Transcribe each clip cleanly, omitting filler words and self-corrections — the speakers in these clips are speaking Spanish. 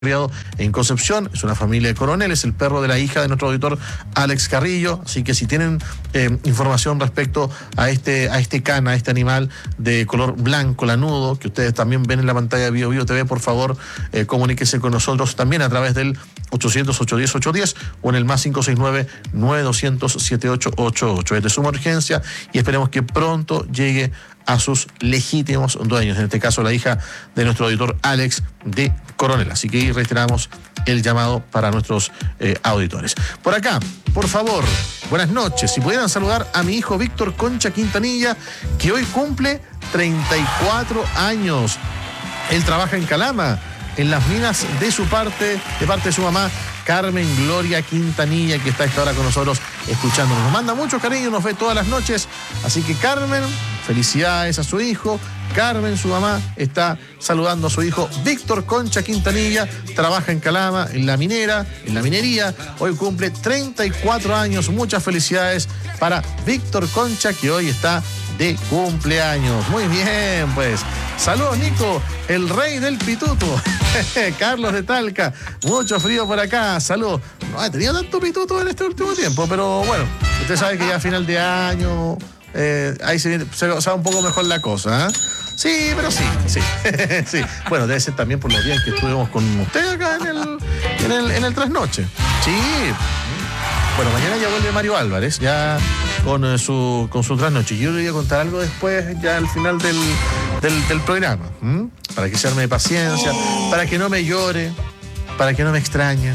criado en Concepción, es una familia de coroneles, el perro de la hija de nuestro auditor Alex Carrillo, así que si tienen información respecto a este cana, a este animal de color blanco, lanudo, que ustedes también ven en la pantalla de BioBio TV, por favor, comuníquese con nosotros también a través del 800-810-810 o en el más 569-9200-7888. Es de suma urgencia y esperemos que pronto llegue a sus legítimos dueños, en este caso la hija de nuestro auditor Alex de Coronel. Así que ahí reiteramos el llamado para nuestros auditores. Por acá, por favor, buenas noches. Si pudieran saludar a mi hijo Víctor Concha Quintanilla, que hoy cumple 34 años. Él trabaja en Calama, en las minas de parte de su mamá, Carmen Gloria Quintanilla, que está a esta hora con nosotros escuchándonos. Nos manda mucho cariño, nos ve todas las noches. Así que Carmen, felicidades a su hijo. Carmen, su mamá, está saludando a su hijo Víctor Concha Quintanilla, trabaja en Calama, en la minería. Hoy cumple 34 años. Muchas felicidades para Víctor Concha, que hoy está de cumpleaños. Muy bien, pues. Saludos, Nico, el rey del pituto. Carlos de Talca, mucho frío por acá. Saludos. No he tenido tanto pituto en este último tiempo, pero bueno, usted sabe que ya a final de año ahí se va un poco mejor la cosa, ¿eh? Sí, pero sí. Sí. Bueno, debe ser también por los días que estuvimos con usted acá en el trasnoche. Sí. Bueno, mañana ya vuelve Mario Álvarez, ya con su trasnoche. Yo le voy a contar algo después, ya al final del programa, para que se arme de paciencia, para que no me llore, para que no me extrañe.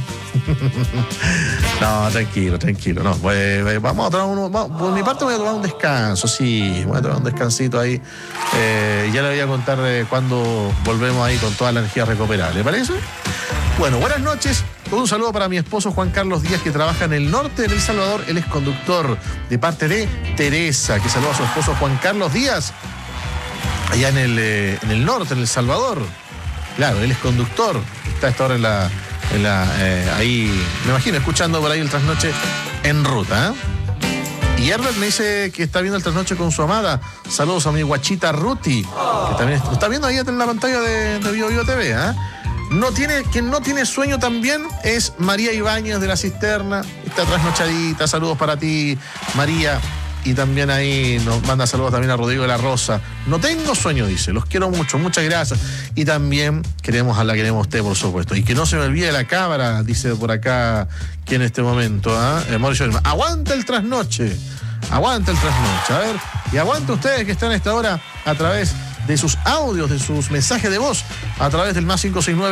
No, tranquilo. No, vamos a tomar por mi parte voy a tomar un descanso, sí, voy a tomar un descansito ahí. Ya le voy a contar cuando volvemos ahí con toda la energía recuperada, ¿le parece? Bueno, buenas noches. Un saludo para mi esposo Juan Carlos Díaz, que trabaja en el norte de El Salvador. Él es conductor, de parte de Teresa, que saluda a su esposo Juan Carlos Díaz, allá en el norte, en El Salvador. Claro, él es conductor, está a esta hora ahí, me imagino, escuchando por ahí el trasnoche en ruta, ¿eh? Y Herbert me dice que está viendo el trasnoche con su amada. Saludos a mi guachita Ruti, que también está viendo ahí en la pantalla de BioBio TV, ¿eh? Quien no tiene sueño también es María Ibáñez de La Cisterna. Está trasnochadita. Saludos para ti, María. Y también ahí nos manda saludos también a Rodrigo de la Rosa. No tengo sueño, dice. Los quiero mucho. Muchas gracias. Y también queremos a usted, por supuesto. Y que no se me olvide la cámara, dice por acá, que en este momento, Mauricio, aguanta el trasnoche. A ver. Y aguanta ustedes que están a esta hora a través de sus audios, de sus mensajes de voz, a través del más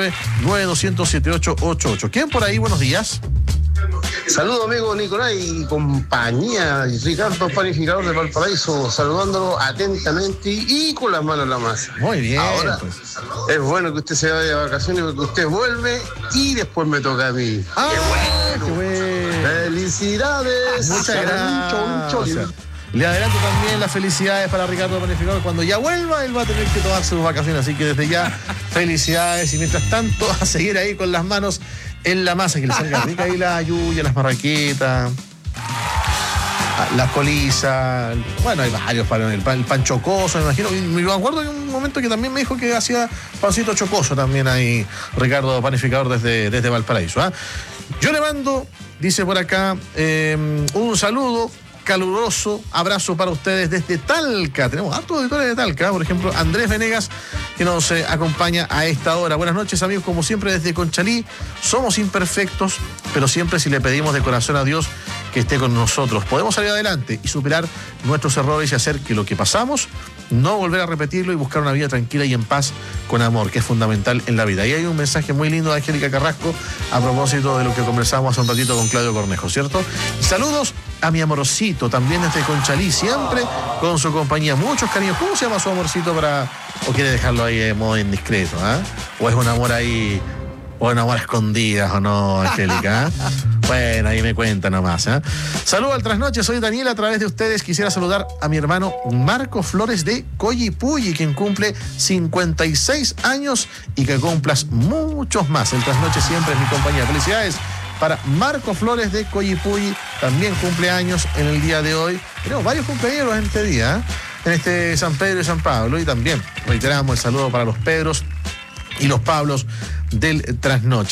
569-9200-7888. ¿Quién por ahí? Buenos días. Saludos, amigo Nicolás y compañía. Ricardo, panificador de Valparaíso, saludándolo atentamente y con las manos en la masa. Muy bien. Ahora, pues. Es bueno que usted se vaya de vacaciones porque usted vuelve y después me toca a mí. ¡Qué bueno! ¡Felicidades! Muchas gracias. Le adelanto también las felicidades para Ricardo Panificador. Cuando ya vuelva, él va a tener que tomarse sus vacaciones. Así que desde ya, felicidades. Y mientras tanto, a seguir ahí con las manos en la masa, que le salga rica ahí la yuya, las marraquetas, las colizas. Bueno, hay varios para el pan chocoso, me imagino. Me acuerdo de un momento que también me dijo que hacía pancito chocoso también ahí, Ricardo Panificador desde Valparaíso. Yo le mando, dice por acá, un saludo. Caluroso abrazo para ustedes desde Talca. Tenemos hartos auditores de Talca, por ejemplo, Andrés Venegas, que nos acompaña a esta hora. Buenas noches, amigos, como siempre desde Conchalí. Somos imperfectos, pero siempre si le pedimos de corazón a Dios que esté con nosotros, podemos salir adelante y superar nuestros errores y hacer que lo que pasamos no volver a repetirlo y buscar una vida tranquila y en paz con amor, que es fundamental en la vida. Y hay un mensaje muy lindo de Angélica Carrasco a propósito de lo que conversamos hace un ratito con Claudio Cornejo, ¿cierto? Y saludos a mi amorcito, también desde Conchalí, siempre con su compañía. Muchos cariños. ¿Cómo se llama su amorcito o quiere dejarlo ahí de modo indiscreto? ¿O es un amor ahí, o un amor a escondidas, o no, Angélica? Bueno, ahí me cuenta nomás. Saludos al trasnoche, soy Daniela. A través de ustedes quisiera saludar a mi hermano Marco Flores de Coyipulli, quien cumple 56 años y que cumplas muchos más. El trasnoche siempre es mi compañía. Felicidades para Marco Flores de Coyipulli, también cumpleaños en el día de hoy. Tenemos varios cumpleaños en este día, en este San Pedro y San Pablo. Y también reiteramos el saludo para los Pedros y los Pablos del trasnoche.